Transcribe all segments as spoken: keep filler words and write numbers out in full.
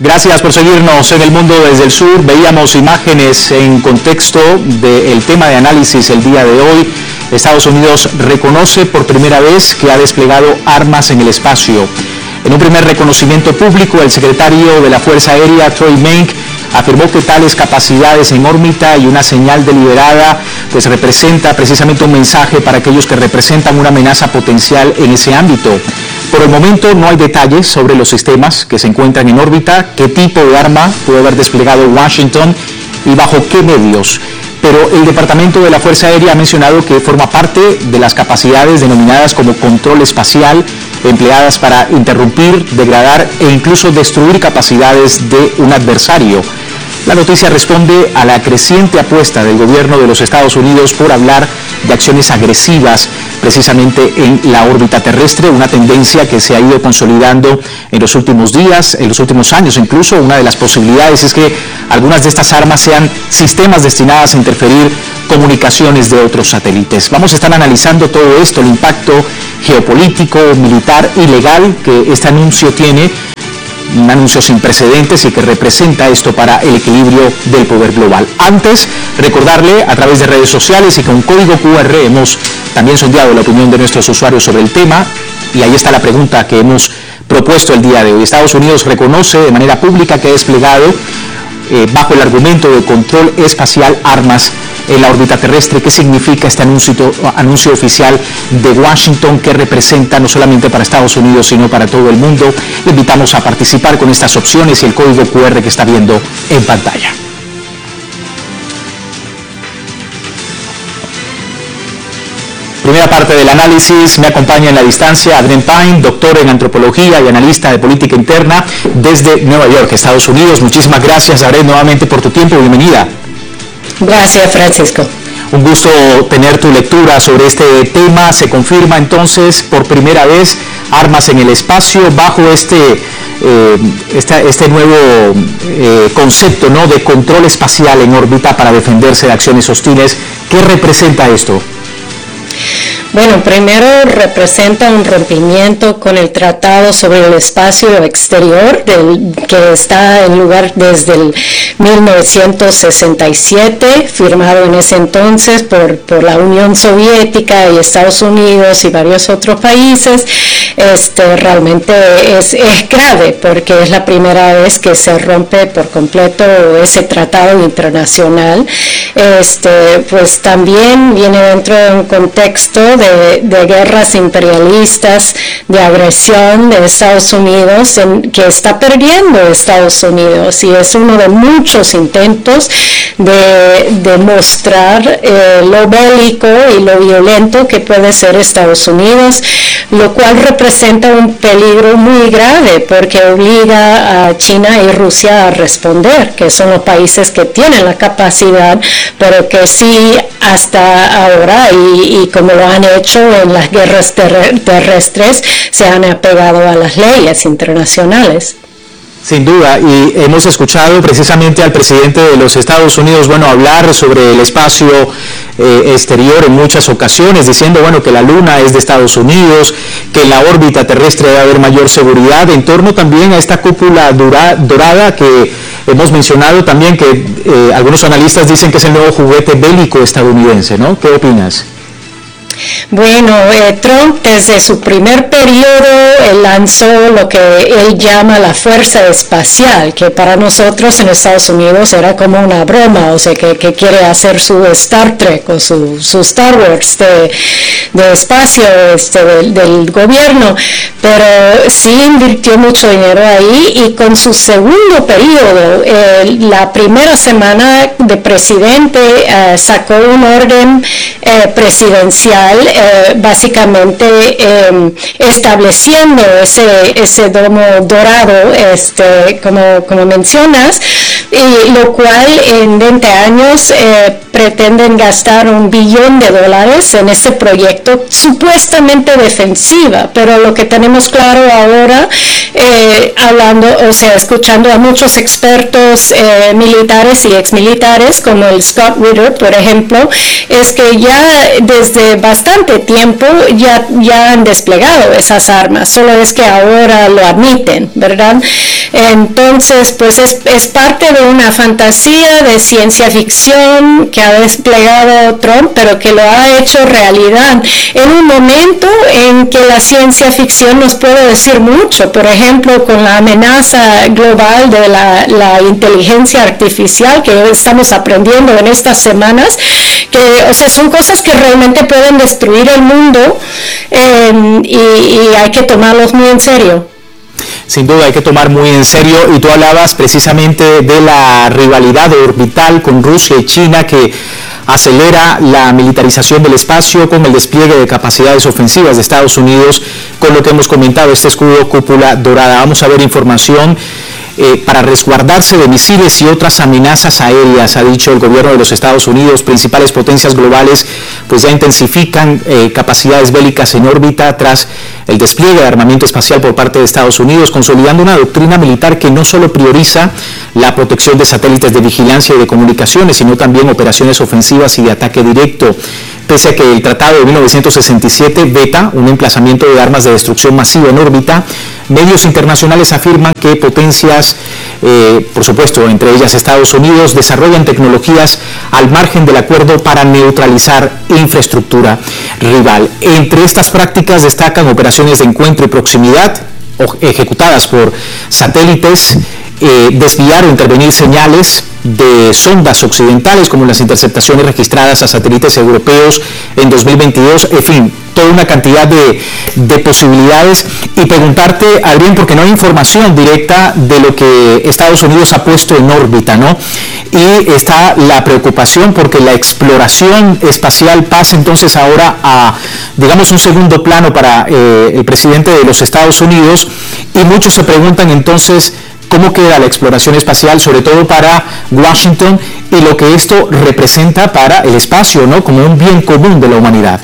Gracias por seguirnos en El Mundo desde el Sur. Veíamos imágenes en contexto del tema de análisis el día de hoy. Estados Unidos reconoce por primera vez que ha desplegado armas en el espacio. En un primer reconocimiento público, el secretario de la Fuerza Aérea, Troy Menck, afirmó que tales capacidades en órbita y una señal deliberada pues representa precisamente un mensaje para aquellos que representan una amenaza potencial en ese ámbito. Por el momento no hay detalles sobre los sistemas que se encuentran en órbita, qué tipo de arma puede haber desplegado Washington y bajo qué medios. Pero el Departamento de la Fuerza Aérea ha mencionado que forma parte de las capacidades denominadas como control espacial, empleadas para interrumpir, degradar e incluso destruir capacidades de un adversario. La noticia responde a la creciente apuesta del gobierno de los Estados Unidos por hablar de acciones agresivas precisamente en la órbita terrestre, una tendencia que se ha ido consolidando en los últimos días, en los últimos años. Incluso una de las posibilidades es que algunas de estas armas sean sistemas destinados a interferir comunicaciones de otros satélites. Vamos a estar analizando todo esto, el impacto geopolítico, militar y legal que este anuncio tiene, un anuncio sin precedentes y que representa esto para el equilibrio del poder global. Antes, recordarle a través de redes sociales y con código Q R hemos también sondeado la opinión de nuestros usuarios sobre el tema y ahí está la pregunta que hemos propuesto el día de hoy. Estados Unidos reconoce de manera pública que ha desplegado eh, bajo el argumento de control espacial armas en la órbita terrestre. ¿Qué significa este anuncio, anuncio oficial de Washington que representa no solamente para Estados Unidos sino para todo el mundo? Le invitamos a participar con estas opciones y el código Q R que está viendo en pantalla. Primera parte del análisis, me acompaña en la distancia Adrienne Pine, doctor en antropología y analista de política interna desde Nueva York, Estados Unidos. Muchísimas gracias, Adrienne, nuevamente por tu tiempo. Bienvenida. Gracias, Francisco. Un gusto tener tu lectura sobre este tema. Se confirma entonces por primera vez armas en el espacio bajo este, eh, este, este nuevo eh, concepto, ¿no?, de control espacial en órbita para defenderse de acciones hostiles. ¿Qué representa esto? Bueno, primero representa un rompimiento con el Tratado sobre el Espacio Exterior, del, que está en lugar desde el mil novecientos sesenta y siete, firmado en ese entonces por, por la Unión Soviética y Estados Unidos y varios otros países. Este, realmente es, es grave porque es la primera vez que se rompe por completo ese tratado internacional. Este, pues también viene dentro de un contexto de, de guerras imperialistas, de agresión de Estados Unidos, en, que está perdiendo Estados Unidos, y es uno de muchos intentos de, de mostrar eh, lo bélico y lo violento que puede ser Estados Unidos, lo cual representa un peligro muy grave porque obliga a China y Rusia a responder, que son los países que tienen la capacidad, pero que sí hasta ahora y, y como lo han hecho en las guerras ter- terrestres, se han apegado a las leyes internacionales. Sin duda, y hemos escuchado precisamente al presidente de los Estados Unidos, bueno, hablar sobre el espacio eh, exterior en muchas ocasiones, diciendo, bueno, que la Luna es de Estados Unidos, que en la órbita terrestre debe haber mayor seguridad, en torno también a esta cúpula dura, dorada que hemos mencionado también, que eh, algunos analistas dicen que es el nuevo juguete bélico estadounidense, ¿no? ¿Qué opinas? Bueno, eh, Trump desde su primer periodo eh, lanzó lo que él llama la fuerza espacial, que para nosotros en Estados Unidos era como una broma, o sea, que, que quiere hacer su Star Trek o su, su Star Wars de, de espacio este, del, del gobierno, pero sí invirtió mucho dinero ahí, y con su segundo periodo, eh, la primera semana de presidente, eh, sacó un orden eh, presidencial Eh, básicamente eh, estableciendo ese ese domo dorado, este como como mencionas, y lo cual en veinte años eh, pretenden gastar un billón de dólares en ese proyecto supuestamente defensiva, pero lo que tenemos claro ahora, eh, hablando, o sea, escuchando a muchos expertos eh, militares y exmilitares como el Scott Ritter, por ejemplo, es que ya desde bastante tiempo ya, ya han desplegado esas armas, solo es que ahora lo admiten, ¿verdad? Entonces, pues es, es parte de una fantasía de ciencia ficción que ha desplegado Trump, pero que lo ha hecho realidad en un momento en que la ciencia ficción nos puede decir mucho. Por ejemplo, con la amenaza global de la, la inteligencia artificial que estamos aprendiendo en estas semanas, que, o sea, son cosas que realmente pueden destruir el mundo eh, y, y hay que tomarlos muy en serio. Sin duda hay que tomar muy en serio, y tú hablabas precisamente de la rivalidad orbital con Rusia y China que acelera la militarización del espacio con el despliegue de capacidades ofensivas de Estados Unidos, con lo que hemos comentado, este escudo cúpula dorada. Vamos a ver información eh, para resguardarse de misiles y otras amenazas aéreas, ha dicho el gobierno de los Estados Unidos. Principales potencias globales pues ya intensifican eh, capacidades bélicas en órbita tras el despliegue de armamento espacial por parte de Estados Unidos, consolidando una doctrina militar que no solo prioriza la protección de satélites de vigilancia y de comunicaciones, sino también operaciones ofensivas y de ataque directo. Pese a que el Tratado de mil novecientos sesenta y siete veta un emplazamiento de armas de destrucción masiva en órbita, medios internacionales afirman que potencias, eh, por supuesto, entre ellas Estados Unidos, desarrollan tecnologías al margen del acuerdo para neutralizar infraestructura rival. Entre estas prácticas destacan operaciones de encuentro y proximidad ejecutadas por satélites, eh, desviar o intervenir señales de sondas occidentales, como las interceptaciones registradas a satélites europeos en dos mil veintidós, en fin, toda una cantidad de, de posibilidades. Y preguntarte, Adrián, porque no hay información directa de lo que Estados Unidos ha puesto en órbita, ¿no? Y está la preocupación porque la exploración espacial pasa entonces ahora a, digamos, un segundo plano para eh, el presidente de los Estados Unidos, y muchos se preguntan entonces cómo queda la exploración espacial, sobre todo para Washington, y lo que esto representa para el espacio, ¿no?, como un bien común de la humanidad.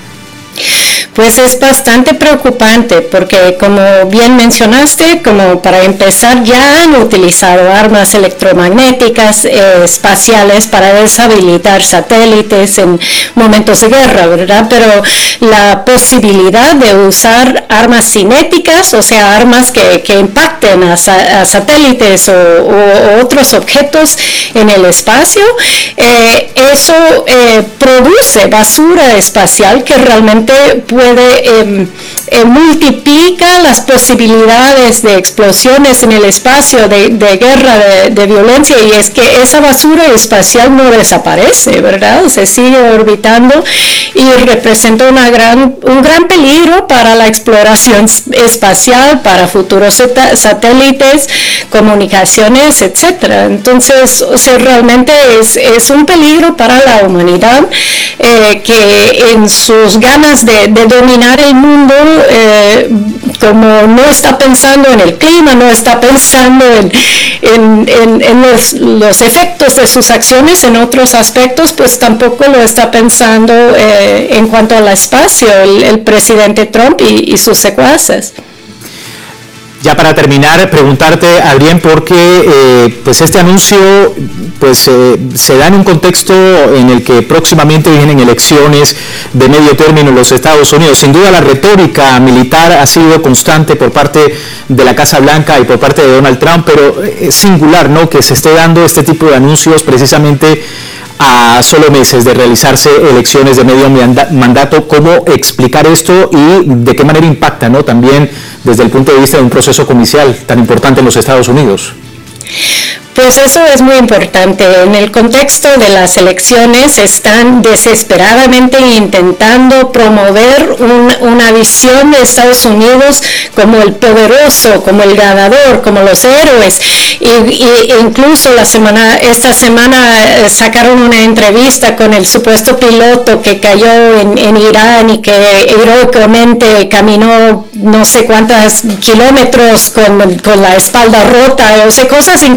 Pues es bastante preocupante porque, como bien mencionaste, como para empezar, ya han utilizado armas electromagnéticas eh, espaciales para deshabilitar satélites en momentos de guerra, ¿verdad? Pero la posibilidad de usar armas cinéticas, o sea, armas que, que impacten a, a satélites o, o otros objetos en el espacio, eh, eso eh, produce basura espacial que realmente puede Eh, eh, multiplica las posibilidades de explosiones en el espacio, de, de guerra, de, de violencia, y es que esa basura espacial no desaparece, ¿verdad? Se sigue orbitando y representa una gran, un gran peligro para la exploración espacial, para futuros satélites, comunicaciones, etcétera. Entonces, o sea, realmente es, es un peligro para la humanidad eh, que en sus ganas de, de dominar el mundo, eh, como no está pensando en el clima, no está pensando en, en, en, en los, los efectos de sus acciones en otros aspectos, pues tampoco lo está pensando eh, en cuanto al espacio el, el presidente Trump y, y sus secuaces. Ya para terminar, preguntarte, Adrián, porque eh, pues este anuncio pues eh, se da en un contexto en el que próximamente vienen elecciones de medio término en los Estados Unidos. Sin duda la retórica militar ha sido constante por parte de la Casa Blanca y por parte de Donald Trump, pero es singular, ¿no?, que se esté dando este tipo de anuncios precisamente a solo meses de realizarse elecciones de medio mandato. ¿Cómo explicar esto y de qué manera impacta, ¿no?, también desde el punto de vista de un proceso comercial tan importante en los Estados Unidos? Pues eso es muy importante. En el contexto de las elecciones están desesperadamente intentando promover un, una visión de Estados Unidos como el poderoso, como el ganador, como los héroes. Y, y incluso la semana, esta semana sacaron una entrevista con el supuesto piloto que cayó en, en Irán y que heroicamente caminó no sé cuántos kilómetros con, con la espalda rota, o sea, cosas increíbles.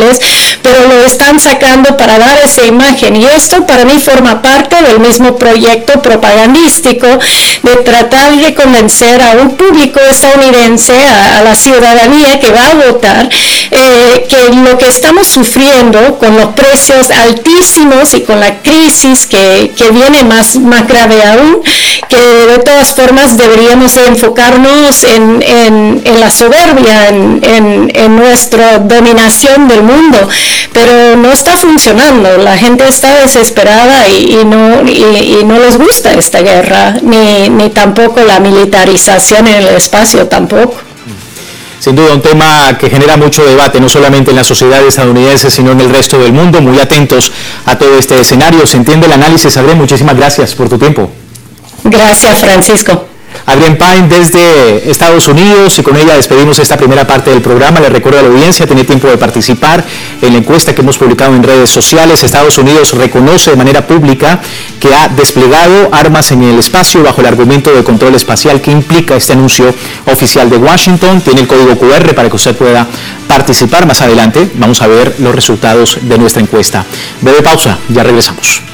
civiles, pero lo están sacando para dar esa imagen. Y esto para mí forma parte del mismo proyecto propagandístico de tratar de convencer a un público estadounidense, a, a la ciudadanía que va a votar, eh, que lo que estamos sufriendo con los precios altísimos y con la crisis que, que viene más, más grave aún, que de todas formas deberíamos enfocarnos en, en, en la soberbia, en, en, en nuestra dominación del mundo, pero no está funcionando. La gente está desesperada y, y, no, y, y no les gusta esta guerra, ni, ni tampoco la militarización en el espacio tampoco. Sin duda un tema que genera mucho debate, no solamente en la sociedad estadounidense, sino en el resto del mundo. Muy atentos a todo este escenario. Se entiende el análisis. Adrián, muchísimas gracias por tu tiempo. Gracias, Francisco. Adrián Payne desde Estados Unidos, y con ella despedimos esta primera parte del programa. Les recuerdo a la audiencia, tiene tiempo de participar en la encuesta que hemos publicado en redes sociales. Estados Unidos reconoce de manera pública que ha desplegado armas en el espacio bajo el argumento de control espacial que implica este anuncio oficial de Washington. Tiene el código cu erre para que usted pueda participar más adelante. Vamos a ver los resultados de nuestra encuesta. Breve pausa, ya regresamos.